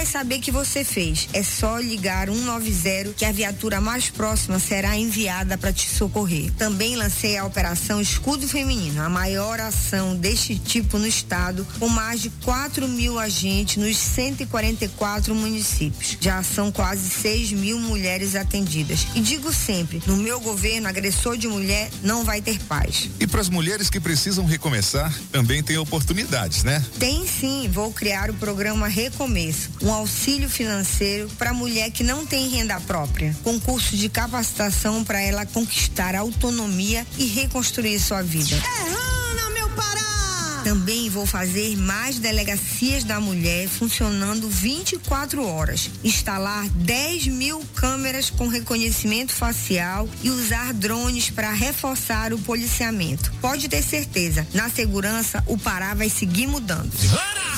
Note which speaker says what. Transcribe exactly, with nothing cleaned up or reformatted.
Speaker 1: vai saber que você fez. É só ligar um nove zero que a viatura mais próxima será enviada para te socorrer. Também lancei a Operação Escudo Feminino, a maior ação deste tipo no estado, com mais de quatro mil agentes nos cento e quarenta e quatro municípios. Já são quase seis mil mulheres atendidas. E digo sempre, no meu governo, agressor de mulher não vai ter paz.
Speaker 2: E para as mulheres que precisam recomeçar, também tem oportunidades, né?
Speaker 1: Tem sim, vou criar o programa Recomeço, um auxílio financeiro para mulher que não tem renda própria, com curso de capacitação para ela conquistar autonomia e reconstruir sua vida.
Speaker 3: É Ana, meu Pará!
Speaker 1: Também vou fazer mais delegacias da mulher funcionando vinte e quatro horas, instalar dez mil câmeras com reconhecimento facial e usar drones para reforçar o policiamento. Pode ter certeza, na segurança o Pará vai seguir mudando.